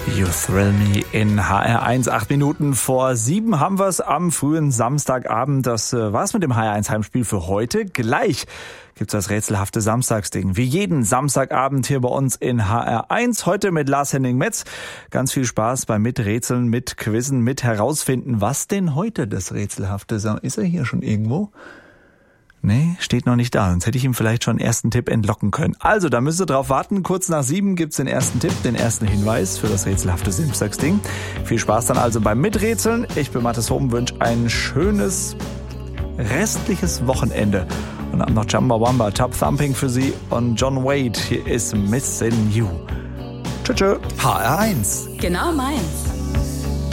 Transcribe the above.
You Thrill Me in HR1. 8 Minuten vor 7 haben wir es am frühen Samstagabend. Das war's mit dem HR1-Heimspiel für heute. Gleich gibt's das rätselhafte Samstagsding. Wie jeden Samstagabend hier bei uns in HR1. Heute mit Lars-Henning Metz. Ganz viel Spaß beim Miträtseln, mit Quizzen, mit herausfinden, was denn heute das rätselhafte ist. Er hier schon irgendwo? Nee, steht noch nicht da. Sonst hätte ich ihm vielleicht schon einen ersten Tipp entlocken können. Also, da müsst ihr drauf warten. Kurz nach 7 gibt's den ersten Tipp, den ersten Hinweis für das rätselhafte Samstagsding. Viel Spaß dann also beim Miträtseln. Ich bin Mathis Hoben, wünsche ein schönes restliches Wochenende. Und dann noch Chumbawamba, Top Thumping für Sie und John Wade. Hier ist Missin' You. Tschüss. HR1. Genau meins.